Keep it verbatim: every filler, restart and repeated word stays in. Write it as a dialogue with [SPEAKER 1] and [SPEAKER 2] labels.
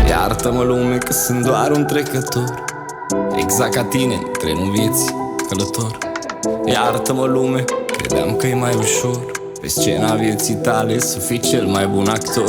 [SPEAKER 1] Iartă-mă lume că sunt doar un trecător, exact ca tine în trenul vieții, călător. Iartă-mă lume, credeam că e mai ușor pe scena vieții tale să fii cel mai bun actor.